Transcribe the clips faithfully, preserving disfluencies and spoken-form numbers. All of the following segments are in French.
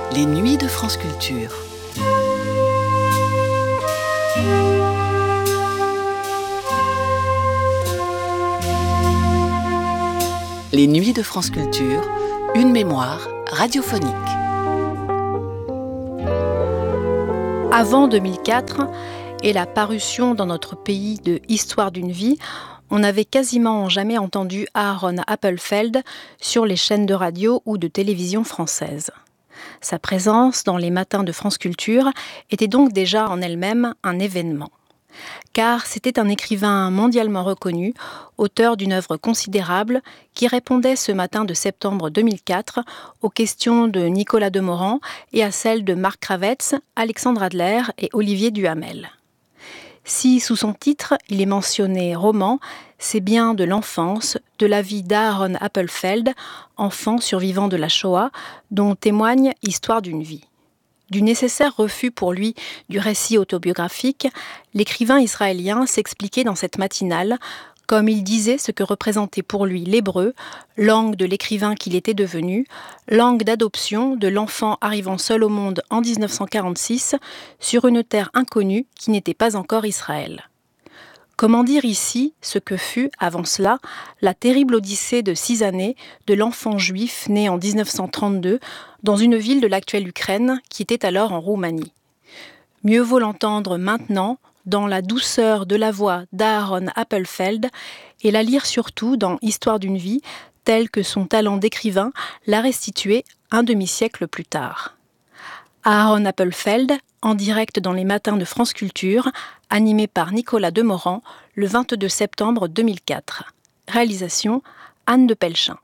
Les nuits de France Culture. Les nuits de France Culture, une mémoire radiophonique. Avant deux mille quatre et la parution dans notre pays de Histoire d'une vie, on n'avait quasiment jamais entendu Aaron Appelfeld sur les chaînes de radio ou de télévision françaises. Sa présence dans les matins de France Culture était donc déjà en elle-même un événement. Car c'était un écrivain mondialement reconnu, auteur d'une œuvre considérable, qui répondait ce matin de septembre deux mille quatre aux questions de Nicolas Demorand et à celles de Marc Kravetz, Alexandre Adler et Olivier Duhamel. Si, sous son titre, il est mentionné roman, c'est bien de l'enfance, de la vie d'Aaron Appelfeld, enfant survivant de la Shoah, dont témoigne Histoire d'une vie. Du nécessaire refus pour lui du récit autobiographique, l'écrivain israélien s'expliquait dans cette matinale, comme il disait ce que représentait pour lui l'hébreu, langue de l'écrivain qu'il était devenu, langue d'adoption de l'enfant arrivant seul au monde en dix-neuf cent quarante-six, sur une terre inconnue qui n'était pas encore Israël. Comment dire ici ce que fut, avant cela, la terrible odyssée de six années de l'enfant juif né en dix-neuf cent trente-deux dans une ville de l'actuelle Ukraine qui était alors en Roumanie. Mieux vaut l'entendre maintenant dans la douceur de la voix d'Aaron Appelfeld et la lire surtout dans Histoire d'une vie, telle que son talent d'écrivain l'a restituée un demi-siècle plus tard. Aaron Appelfeld, en direct dans les matins de France Culture, animé par Nicolas Demorand, le vingt-deux septembre deux mille quatre. Réalisation, Anne de Pelchin.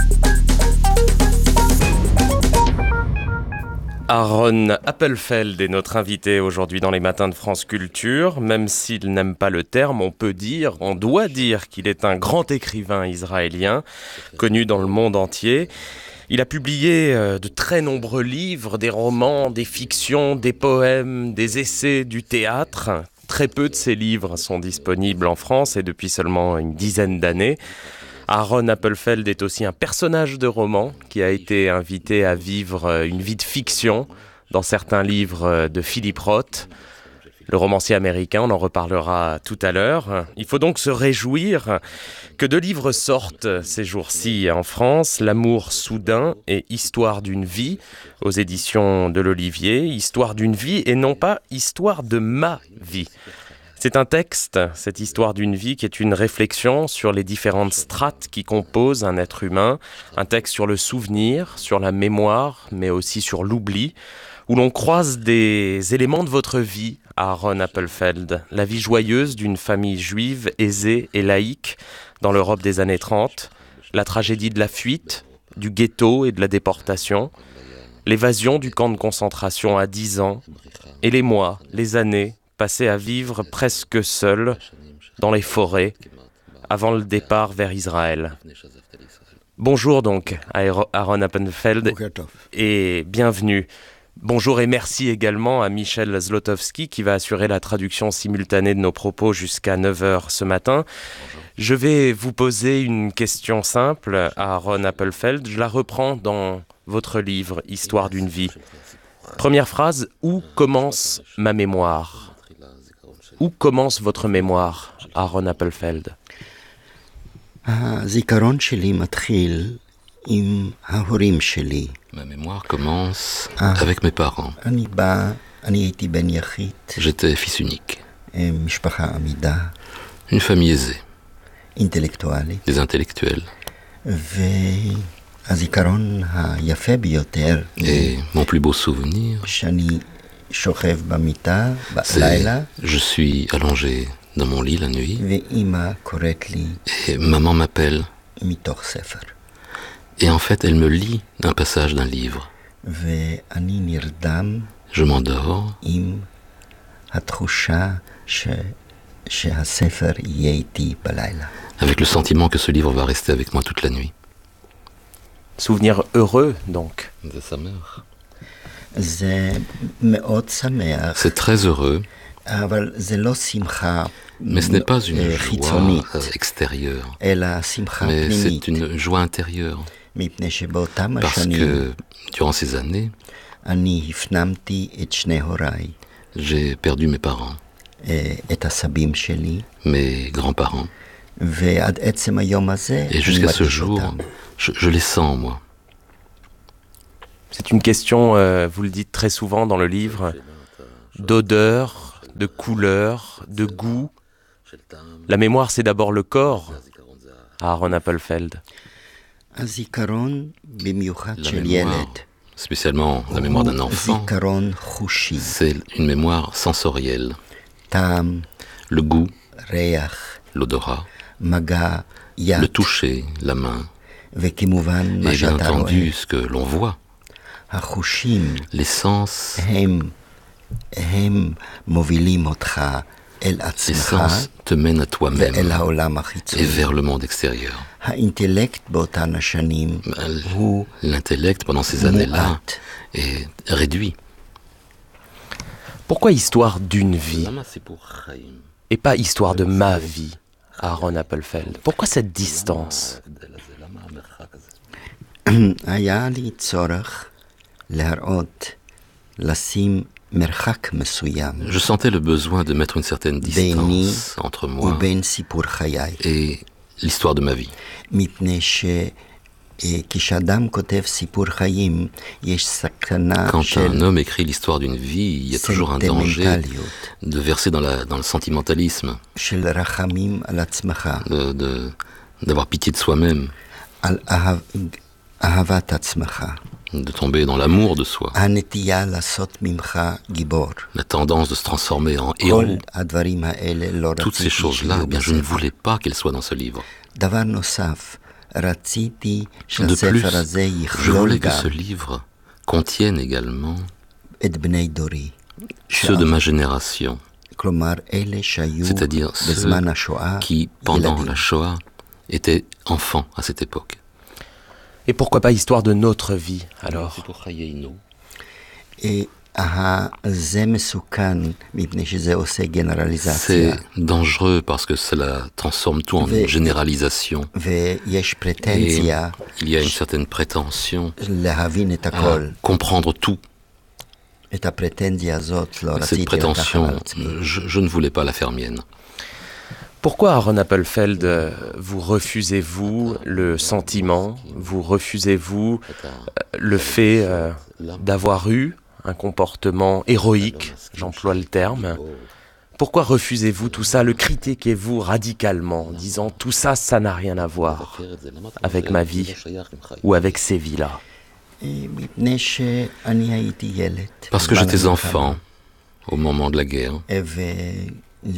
Aaron Appelfeld est notre invité aujourd'hui dans les matins de France Culture. Même s'il n'aime pas le terme, on peut dire, on doit dire qu'il est un grand écrivain israélien, connu dans le monde entier. Il a publié de très nombreux livres, des romans, des fictions, des poèmes, des essais, du théâtre. Très peu de ces livres sont disponibles en France et depuis seulement une dizaine d'années. Aaron Appelfeld est aussi un personnage de roman qui a été invité à vivre une vie de fiction dans certains livres de Philip Roth, le romancier américain, on en reparlera tout à l'heure. Il faut donc se réjouir que deux livres sortent ces jours-ci en France, L'amour soudain et Histoire d'une vie, aux éditions de l'Olivier. Histoire d'une vie et non pas Histoire de ma vie. C'est un texte, cette histoire d'une vie, qui est une réflexion sur les différentes strates qui composent un être humain, un texte sur le souvenir, sur la mémoire, mais aussi sur l'oubli, où l'on croise des éléments de votre vie, Aaron Appelfeld, la vie joyeuse d'une famille juive aisée et laïque dans l'Europe des années trente, la tragédie de la fuite, du ghetto et de la déportation, l'évasion du camp de concentration à dix ans, et les mois, les années, passés à vivre presque seul dans les forêts avant le départ vers Israël. Bonjour donc, Aaron Appelfeld, et bienvenue. Bonjour et merci également à Michel Zlotowski qui va assurer la traduction simultanée de nos propos jusqu'à neuf heures ce matin. Je vais vous poser une question simple à Aaron Appelfeld. Je la reprends dans votre livre « Histoire d'une vie ». Première phrase, où commence ma mémoire ? Où commence votre mémoire, Aaron Appelfeld ? הזיכרון שלי מתחיל עם ההורים שלי. Ma mémoire commence avec mes parents. אני בא, אני הייתי בן יחיד. J'étais fils unique. משפחה עמידה. Une famille aisée. אינטלקטואלית. Des intellectuels. והזיכרון היפה ביותר. Et mon plus beau souvenir, שאני שוכב במיטה c'est בלילה. je suis allongé dans mon lit la nuit. ואמא קוראת לי Et maman m'appelle. מתוך ספר. Et en fait, elle me lit un passage d'un livre. ואני נרדם Je m'endors עם התחושה ש... שהספר יהיה איתי בלילה. avec le sentiment que ce livre va rester avec moi toute la nuit. Souvenir heureux, donc. De sa mère. זה מאוד שמח, C'est très heureux, אבל זה לא שמחה mais ce n'est pas une joie חיצונית, euh, extérieure, אלא שמחה mais פנימית. c'est une joie intérieure. מפני שבאותם Parce השנים que durant ces années, אני הפנמתי את שני הוריי, J'ai perdu mes parents, אה, את הסבים שלי, mes grands-parents. ועד עצם היום הזה Et אני jusqu'à ce מרגיש jour, אותם. je, je les sens, moi. C'est une question, euh, vous le dites très souvent dans le livre, d'odeur, de couleur, de goût. La mémoire, c'est d'abord le corps, Aaron Appelfeld. הזיכרון במיוחד La של mémoire, ילד, spécialement la mémoire d'un הוא enfant, זיכרון חושי, c'est une mémoire sensorielle. טעם, Le goût, ריח, l'odorat, מגע, le יד, toucher, la main, וכמובן מה et bien שאתה רואה. entendu ce que l'on voit. החושים Les sens, הם, הם מובילים אותך אל les עצמך sens te mènent à toi-même ואל העולם et החיצוני. vers le monde extérieur. האינטלקט באותן השנים הוא L'intellect, pendant ces années-là, מועט. est réduit. Pourquoi histoire d'une vie et pas histoire de ma vie, Aaron Appelfeld? Pourquoi cette distance? היה לי צורך להראות, לשים מרחק מסוים Je sentais le besoin de mettre une certaine ביני distance entre moi ובין סיפור חיי. et l'histoire de ma vie. מפני שכשאדם כותב סיפור חיים, יש סכנה Quand un של homme écrit l'histoire d'une vie, il y a toujours un danger סנטימנטליות, de verser dans, la, dans le sentimentalisme, של רחמים על עצמך, de, de, d'avoir pitié de soi-même, על אהב, אהבת עצמך, de tomber dans l'amour de soi, הנטייה לעשות ממך גיבור. la tendance de se transformer en כל héros. הדברים האלה לא Toutes ces רציתי choses-là, שיהיו eh bien, je ne בספר. voulais pas qu'elles soient dans ce livre. דבר נוסף, רציתי De plus, שהספר הזה je יכלול voulais que גם ce livre contienne également את בני דורי, ceux de ma génération, כלומר אלה שהיו c'est-à-dire ceux בזמן השואה qui, pendant ילדים. la Shoah, étaient enfants à cette époque. Et pourquoi pas histoire de notre vie, alors? אה, ה- זה מסוכן מפני שזה עושה גנרליזציה, C'est dangereux parce que cela transforme tout en Mais- une généralisation. ויש Et פרטנזיה il y a une certaine prétention להבין את à הכל. comprendre tout. את הפרטנזיה הזאת לא Cette רציתי לקחת על prétention, עצמי. je, je ne voulais pas la faire mienne. Pourquoi, Aaron Appelfeld, euh, vous refusez-vous le sentiment, vous refusez-vous euh, le fait euh, d'avoir eu un comportement héroïque, j'emploie le terme? Pourquoi refusez-vous tout ça, le critiquez-vous radicalement, en disant tout ça, ça n'a rien à voir avec ma vie ou avec ces vies-là? אה, מפני שאני הייתי ילד. Parce que j'étais enfant au moment de la guerre. ו-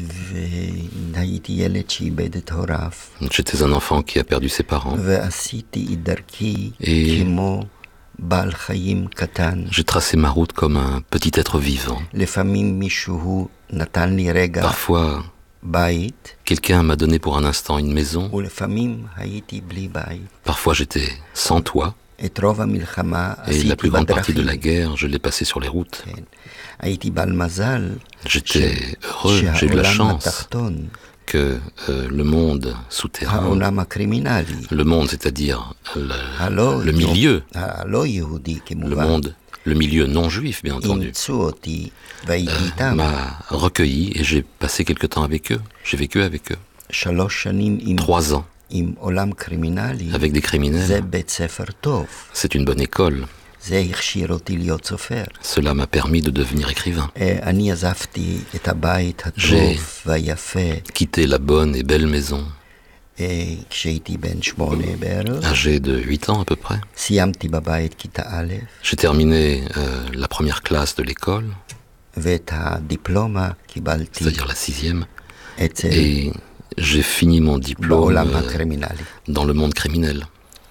והייתי ילד שאיבד את הוריו, J'étais un enfant qui a perdu ses parents. ועשיתי את דרכי Et- כמו בעל חיים קטן. J'ai tracé ma route comme un petit être vivant. לפעמים מישהו נתן לי רגע Parfois, בית, quelqu'un m'a donné pour un instant une maison. ולפעמים הייתי בלי בית. Parfois, j'étais sans toit. את רוב המלחמה Et la עשיתי plus grande partie de la בדרכים. guerre, je l'ai passée sur les routes. כן. הייתי בעל מזל J'étais heureux, j'ai eu de la שהעולם chance התחתון, que euh, le monde souterrain, העולם הקרימינלי, le monde, c'est-à-dire le, הלא le milieu, הלא יהודי le כמובן, monde, le milieu non juif, bien entendu, אימצו אותי והייתי euh, איתם m'a recueilli et j'ai passé quelque temps avec eux. J'ai vécu avec eux. שלוש שנים עם, Trois ans עם עולם קרימינלי. avec des זה criminels. בית ספר טוב, C'est une bonne école. זה הכשיר אותי להיות סופר. Cela m'a permis de devenir écrivain. אה, אני עזבתי את הבית הטוב J'ai- והיפה Quitter la bonne et belle maison, אה, כשהייתי בן שמונה בערך. âgé de huit ans à peu près. סיימתי בבית כיתה א', J'ai terminé euh, la première classe de l'école, ואת הדיפלומה קיבלתי c'est-à-dire la sixième, אצל et j'ai fini mon diplôme בעולם euh, הקרימינלי. dans le monde criminel.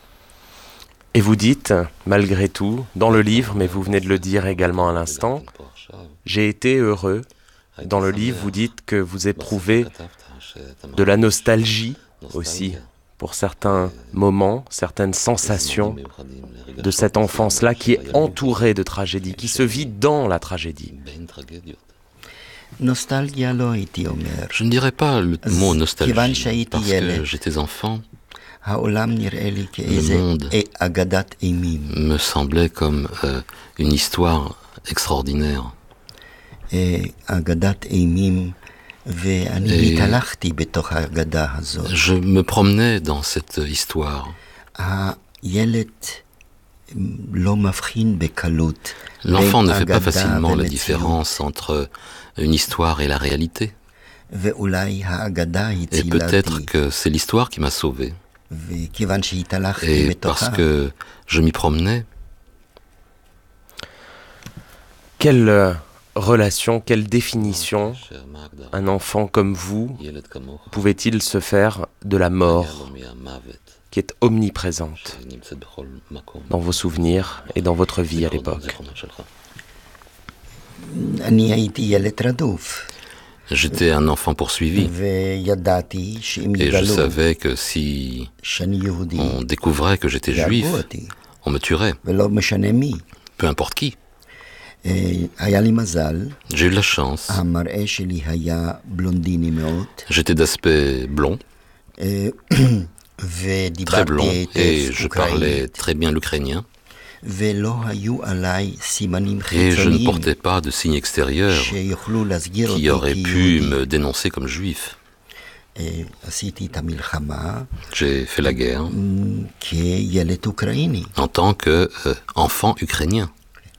Et vous dites, malgré tout, dans le livre, mais vous venez de le dire également à l'instant, j'ai été heureux. Dans le livre, vous dites que vous éprouvez de la nostalgie aussi pour certains moments, certaines sensations de cette enfance-là qui est entourée de tragédie, qui se vit dans la tragédie. נוסטלגיה לא הייתי אומר. Je ne dirais pas le אז mot כיוון nostalgie, שהייתי parce ילד, que j'étais enfant, Le monde me semblait comme euh, une histoire extraordinaire. Et je me promenais dans cette histoire. L'enfant ne fait pas facilement la différence entre une histoire et la réalité. Et peut-être que c'est l'histoire qui m'a sauvé. Et parce que je m'y promenais. Quelle euh, relation, quelle définition un enfant comme vous pouvait-il se faire de la mort qui est omniprésente dans vos souvenirs et dans votre vie à l'époque? J'étais un enfant poursuivi et je savais que si on découvrait que j'étais juif, on me tuerait, peu importe qui. J'ai eu de la chance. J'étais d'aspect blond, très blond, et je parlais très bien l'ukrainien. Et je ne portais pas de signes extérieurs qui auraient pu me dénoncer comme juif. J'ai fait la guerre en tant qu'enfant euh, ukrainien.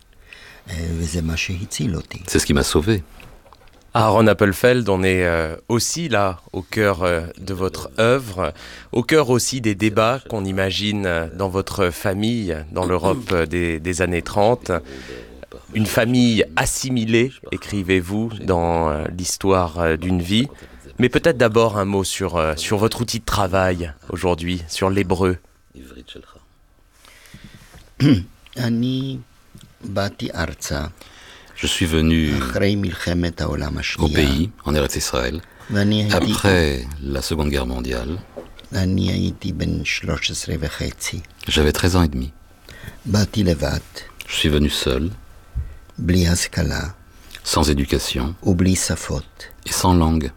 C'est ce qui m'a sauvé. Aaron Appelfeld, on est euh, aussi là, au cœur euh, de votre œuvre, au cœur aussi des débats qu'on imagine euh, dans votre famille, dans l'Europe euh, des, des années trente. Une famille assimilée, écrivez-vous, dans euh, l'histoire euh, d'une vie. Mais peut-être d'abord un mot sur, euh, sur votre outil de travail aujourd'hui, sur l'hébreu. Je suis venu au pays, en Eretz Israël, après la Seconde Guerre mondiale. J'avais treize ans et demi. Je suis venu seul, sans éducation et sans langue.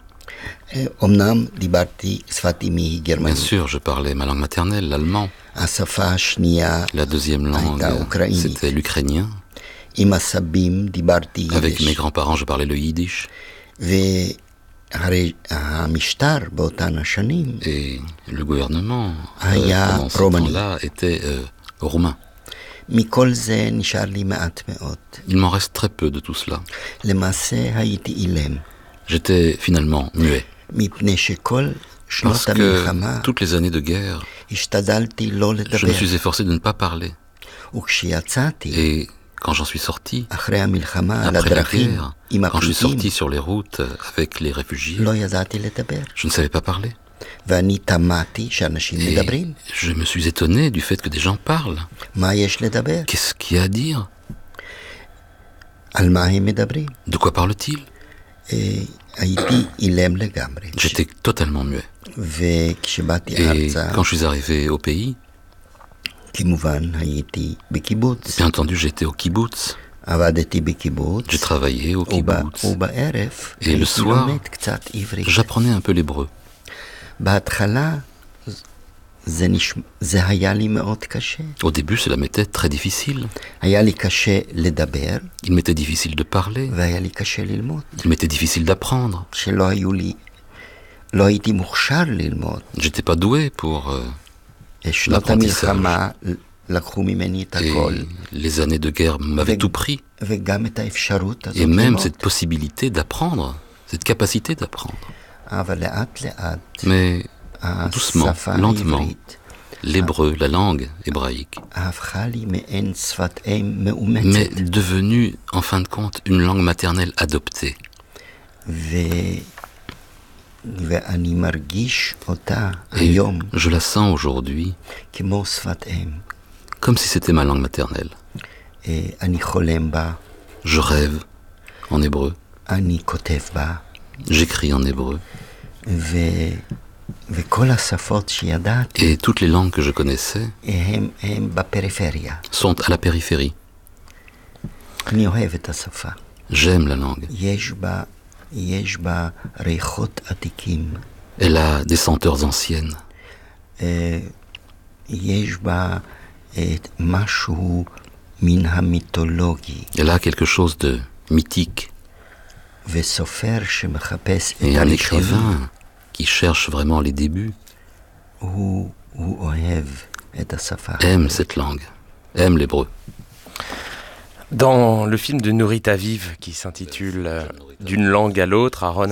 Bien sûr, je parlais ma langue maternelle, l'allemand. La deuxième langue, c'était l'ukrainien. Avec mes grands-parents, je parlais le yiddish. Et le gouvernement, euh, pendant ce temps-là, était euh, roumain. Il m'en reste très peu de tout cela. J'étais finalement muet. Parce que toutes les années de guerre, je me suis efforcé de ne pas parler. Et quand j'en suis sorti, après la guerre, quand je suis sorti sur les routes avec les réfugiés, je ne savais pas parler. Et je me suis étonné du fait que des gens parlent. Qu'est-ce qu'il y a à dire? De quoi parle-t-il? J'étais totalement muet. Et quand je suis arrivé au pays, bien entendu, j'étais au kibbutz. J'ai travaillé au kibbutz. Et le soir, j'apprenais un peu l'hébreu. Au début, cela m'était très difficile. Il m'était difficile de parler. Il m'était difficile d'apprendre. J'étais pas doué pour euh, l'apprentissage. Et les années de guerre m'avaient tout pris. Et même cette possibilité d'apprendre, cette capacité d'apprendre. Mais doucement, lentement, l'hébreu, la langue hébraïque, m'est devenue, en fin de compte, une langue maternelle adoptée. Et je la sens aujourd'hui comme si c'était ma langue maternelle. Je rêve en hébreu. J'écris en hébreu. Et toutes les langues que je connaissais sont à la périphérie. J'aime la langue. Elle a des senteurs anciennes. Elle a quelque chose de mythique. Et un écrivain qui cherche vraiment les débuts aime cette langue, aime l'hébreu. Dans le film de Nurit Aviv qui s'intitule « D'une langue à l'autre », Aaron